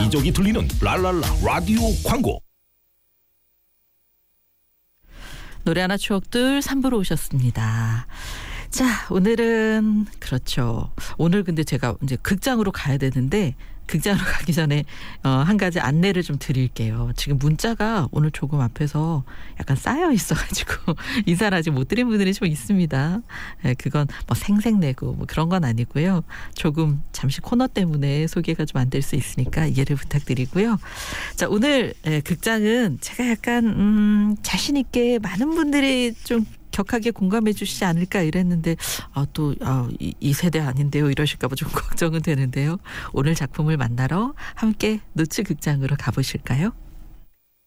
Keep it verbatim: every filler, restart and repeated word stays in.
여기저기 들리는 랄랄라 라디오 광고. 노래 하나 추억들 삼 부로 오셨습니다. 자, 오늘은 그렇죠. 오늘 근데 제가 이제 극장으로 가야 되는데 극장으로 가기 전에 어, 한 가지 안내를 좀 드릴게요. 지금 문자가 오늘 조금 앞에서 약간 쌓여 있어가지고 인사를 아직 못 드린 분들이 좀 있습니다. 네, 그건 뭐 생색내고 뭐 그런 건 아니고요. 조금 잠시 코너 때문에 소개가 좀 안 될 수 있으니까 이해를 부탁드리고요. 자, 오늘 네, 극장은 제가 약간 음, 자신 있게 많은 분들이 좀 격하게 공감해 주시지 않을까 이랬는데 아, 또 아, 이, 이 세대 아닌데요 이러실까 봐 좀 걱정은 되는데요. 오늘 작품을 만나러 함께 노츠 극장으로 가보실까요?